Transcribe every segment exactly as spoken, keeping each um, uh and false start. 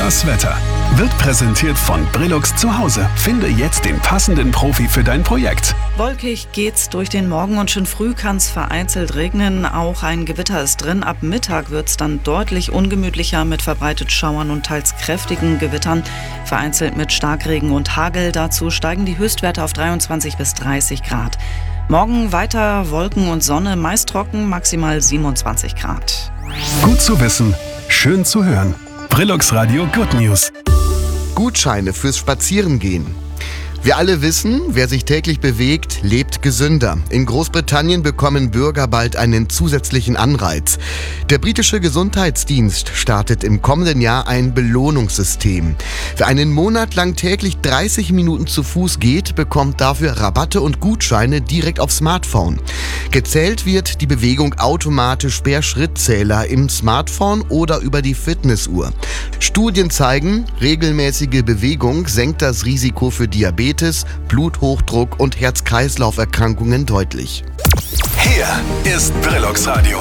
Das Wetter wird präsentiert von Brillux zu Hause. Finde jetzt den passenden Profi für dein Projekt. Wolkig geht's durch den Morgen und schon früh kann's vereinzelt regnen. Auch ein Gewitter ist drin. Ab Mittag wird's dann deutlich ungemütlicher mit verbreitet Schauern und teils kräftigen Gewittern. Vereinzelt mit Starkregen und Hagel. Dazu steigen die Höchstwerte auf dreiundzwanzig bis dreißig Grad. Morgen weiter Wolken und Sonne, meist trocken, maximal siebenundzwanzig Grad. Gut zu wissen, schön zu hören. Brillux Radio Good News. Gutscheine fürs Spazierengehen. Wir alle wissen, wer sich täglich bewegt, lebt gesünder. In Großbritannien bekommen Bürger bald einen zusätzlichen Anreiz. Der britische Gesundheitsdienst startet im kommenden Jahr ein Belohnungssystem. Wer einen Monat lang täglich dreißig Minuten zu Fuß geht, bekommt dafür Rabatte und Gutscheine direkt aufs Smartphone. Gezählt wird die Bewegung automatisch per Schrittzähler im Smartphone oder über die Fitnessuhr. Studien zeigen, regelmäßige Bewegung senkt das Risiko für Diabetes, Bluthochdruck und Herz-Kreislauf-Erkrankungen deutlich. Hier ist Brillux Radio.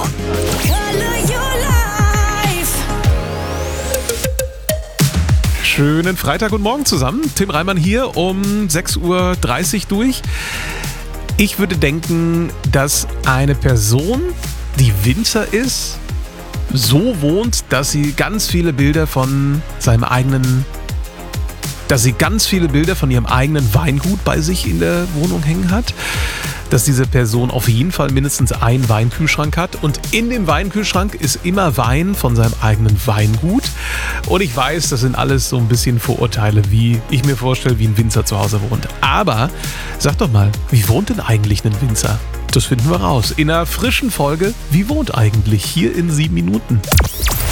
Schönen Freitag und Morgen zusammen. Tim Reimann hier um sechs Uhr dreißig durch. Ich würde denken, dass eine Person, die Winzer ist, so wohnt, dass sie ganz viele Bilder von seinem eigenen dass sie ganz viele Bilder von ihrem eigenen Weingut bei sich in der Wohnung hängen hat, dass diese Person auf jeden Fall mindestens einen Weinkühlschrank hat und in dem Weinkühlschrank ist immer Wein von seinem eigenen Weingut. Und ich weiß, das sind alles so ein bisschen Vorurteile, wie ich mir vorstelle, wie ein Winzer zu Hause wohnt. Aber sag doch mal, wie wohnt denn eigentlich ein Winzer? Das finden wir raus in einer frischen Folge Wie wohnt eigentlich? Hier in sieben Minuten.